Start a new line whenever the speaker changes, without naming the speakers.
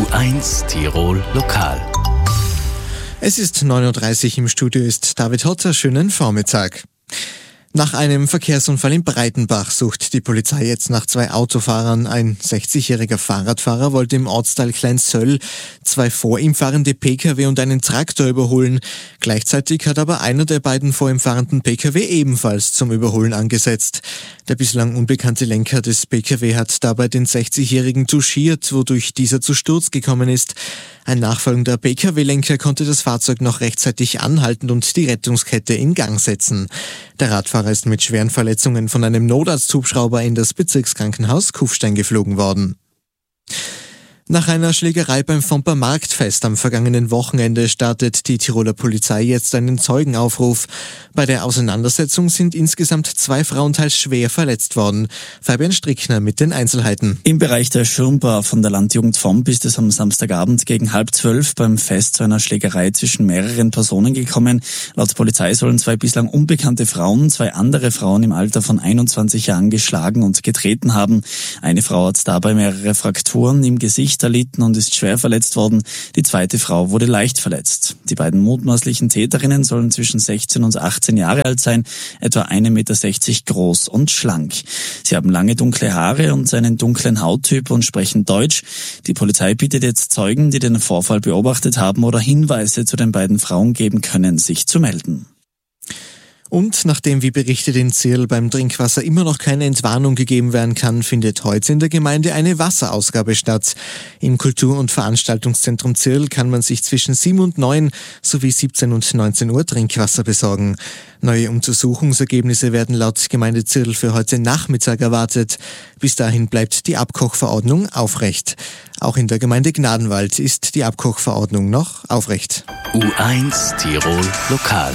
U1 Tirol Lokal.
Es ist 9.30 Uhr, im Studio ist David Hotter. Schönen Vormittag. Nach einem Verkehrsunfall in Breitenbach sucht die Polizei jetzt nach 2 Autofahrern. Ein 60-jähriger Fahrradfahrer wollte im Ortsteil Kleinsöll 2 vor ihm fahrende Pkw und einen Traktor überholen. Gleichzeitig hat aber einer der beiden vor ihm fahrenden Pkw ebenfalls zum Überholen angesetzt. Der bislang unbekannte Lenker des Pkw hat dabei den 60-jährigen touchiert, wodurch dieser zu Sturz gekommen ist. Ein nachfolgender Pkw-Lenker konnte das Fahrzeug noch rechtzeitig anhalten und die Rettungskette in Gang setzen. Der Radfahrer ist mit schweren Verletzungen von einem Notarzthubschrauber in das Bezirkskrankenhaus Kufstein geflogen worden. Nach einer Schlägerei beim Vomper Marktfest am vergangenen Wochenende startet die Tiroler Polizei jetzt einen Zeugenaufruf. Bei der Auseinandersetzung sind insgesamt 2 Frauen teils schwer verletzt worden. Fabian Strickner mit den Einzelheiten.
Im Bereich der Schirmbar von der Landjugend Vomp ist es am Samstagabend gegen 11:30 beim Fest zu einer Schlägerei zwischen mehreren Personen gekommen. Laut Polizei sollen 2 bislang unbekannte Frauen 2 andere Frauen im Alter von 21 Jahren geschlagen und getreten haben. Eine Frau hat dabei mehrere Frakturen im Gesicht erlitten und ist schwer verletzt worden. Die zweite Frau wurde leicht verletzt. Die beiden mutmaßlichen Täterinnen sollen zwischen 16 und 18 Jahre alt sein, etwa 1,60 Meter groß und schlank. Sie haben lange dunkle Haare und einen dunklen Hauttyp und sprechen Deutsch. Die Polizei bittet jetzt Zeugen, die den Vorfall beobachtet haben oder Hinweise zu den beiden Frauen geben können, sich zu melden.
Und nachdem, wie berichtet in Zirl, beim Trinkwasser immer noch keine Entwarnung gegeben werden kann, findet heute in der Gemeinde eine Wasserausgabe statt. Im Kultur- und Veranstaltungszentrum Zirl kann man sich zwischen 7 und 9 sowie 17 und 19 Uhr Trinkwasser besorgen. Neue Untersuchungsergebnisse werden laut Gemeinde Zirl für heute Nachmittag erwartet. Bis dahin bleibt die Abkochverordnung aufrecht. Auch in der Gemeinde Gnadenwald ist die Abkochverordnung noch aufrecht.
U1 Tirol Lokal.